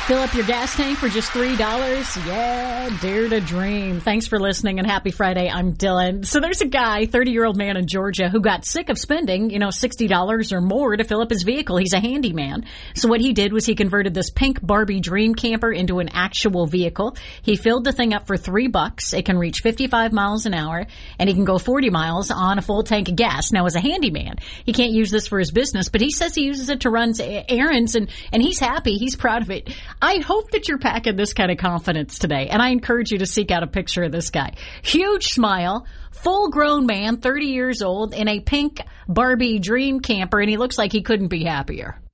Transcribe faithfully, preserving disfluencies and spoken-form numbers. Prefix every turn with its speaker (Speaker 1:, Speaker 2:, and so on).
Speaker 1: Fill up your gas tank for just three dollars. Yeah, dare to dream. Thanks for listening and happy Friday. I'm Dylan. So there's a guy, thirty-year-old man in Georgia, who got sick of spending, you know, sixty dollars or more to fill up his vehicle. He's a handyman. So what he did was he converted this pink Barbie dream camper into an actual vehicle. He filled the thing up for three bucks. It can reach fifty-five miles an hour and he can go forty miles on a full tank of gas. Now, as a handyman, he can't use this for his business, but he says he uses it to run errands and, and he's happy. He's proud of it. I hope that you're packing this kind of confidence today, and I encourage you to seek out a picture of this guy. Huge smile, full-grown man, thirty years old, in a pink Barbie dream camper, and he looks like he couldn't be happier.